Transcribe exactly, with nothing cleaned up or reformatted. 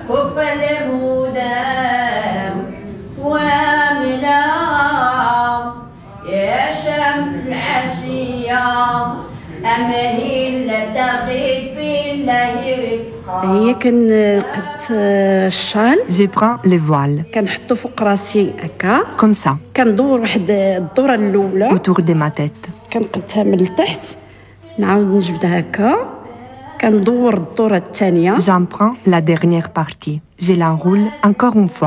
كب الهدى واملا يا شمس العشية أمهل تغيب بالله رفقا. هي كنقبت الشال. Je prends les voiles. كنحطو فوق راسي هكا. Comme ça. كندور واحد الدورة الأولى. Autour de ma tête. كنقبتها من التحت. نعاود نجبدها هكا. كندور الدورة الثانية. J'en prends la dernière partie. Je l'enroule encore une fois.